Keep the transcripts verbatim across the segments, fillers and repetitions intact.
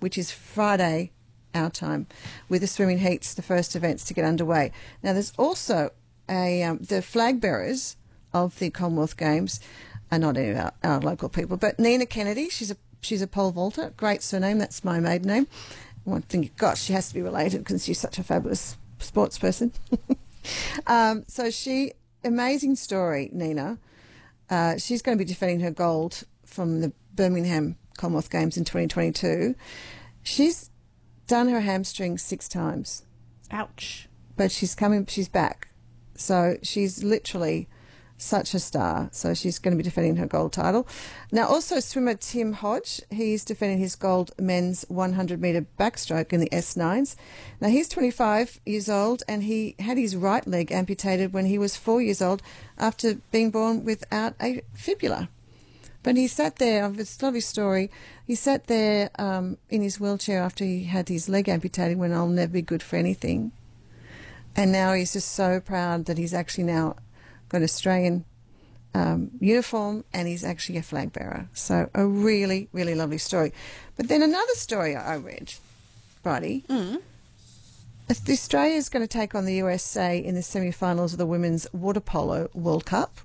which is Friday our time, with the swimming heats, the first events to get underway. Now, there's also a um, the flag bearers of the Commonwealth Games are not any of our, our local people, but Nina Kennedy, she's a she's a pole vaulter, great surname, that's my maiden name. One thing, gosh, she has to be related because she's such a fabulous sports person. um, so she, amazing story, Nina. Uh, she's going to be defending her gold from the Birmingham Commonwealth Games in twenty twenty-two. She's done her hamstring six times. Ouch. But she's coming, she's back. So she's literally such a star. So she's going to be defending her gold title. Now, also swimmer Tim Hodge, he's defending his gold men's one hundred metre backstroke in the S nines. Now, he's twenty-five years old and he had his right leg amputated when he was four years old after being born without a fibula. But he sat there, it's a lovely story, he sat there um, in his wheelchair after he had his leg amputated when I'll never be good for anything. And now he's just so proud that he's actually now got an Australian um, uniform and he's actually a flag bearer. So a really, really lovely story. But then another story I read, Bridie, mm. Australia is going to take on the U S A in the semi-finals of the Women's Water Polo World Cup.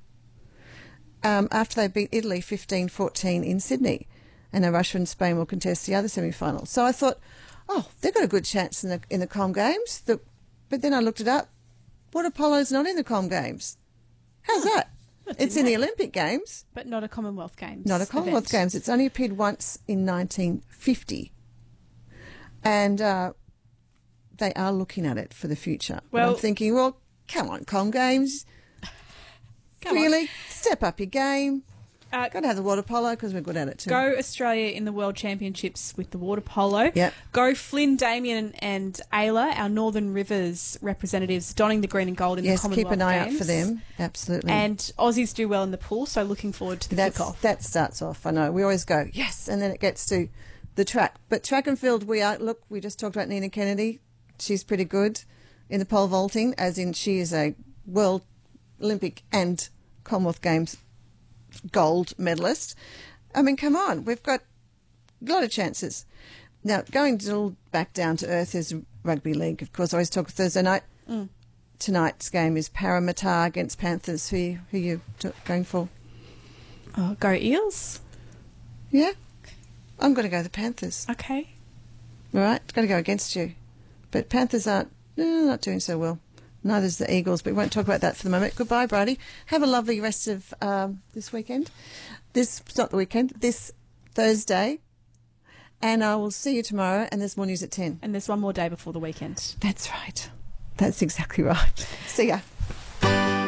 Um, after they beat Italy fifteen fourteen in Sydney. And now Russia and Spain will contest the other semi-final. So I thought, oh, they've got a good chance in the in the Com Games. The, but then I looked it up. Water polo's not in the Com Games. How's oh, that? It's in the Olympic Games. But not a Commonwealth Games. Not a Commonwealth event. Games. It's only appeared once in nineteen fifty. And uh, they are looking at it for the future. Well, and I'm thinking, well, come on, Com Games. Come really? on. Step up your game. Uh, Got to have the water polo because we're good at it too. Go Australia in the World Championships with the water polo. Yep. Go Flynn, Damien and Ayla, our Northern Rivers representatives, donning the green and gold in yes, the Commonwealth keep an eye Games. out for them. Absolutely. And Aussies do well in the pool, so looking forward to the That's, kick-off. that starts off. I know. We always go, yes, and then it gets to the track. But track and field, we are, look, we just talked about Nina Kennedy. She's pretty good in the pole vaulting, as in she is a World Olympic and Commonwealth Games gold medalist. I mean, come on, we've got a lot of chances. Now, going a little back down to earth is rugby league. Of course, I always talk Thursday night. Mm. Tonight's game is Parramatta against Panthers. Who are you, who are you t- going for? Oh, go Eels. Yeah? I'm going to go the Panthers. Okay. All right? It's going to go against you. But Panthers aren't eh, not doing so well. Neither's the Eagles, but we won't talk about that for the moment. Goodbye, Bridie. Have a lovely rest of um, this weekend. This, not the weekend, this Thursday. And I will see you tomorrow, and there's more news at ten. And there's one more day before the weekend. That's right. That's exactly right. See ya.